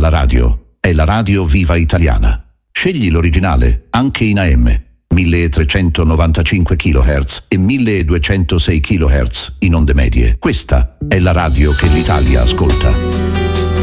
la radio. È la radio viva italiana. Scegli l'originale, anche in AM. 1395 kHz e 1206 kHz in onde medie. Questa è la radio che l'Italia ascolta.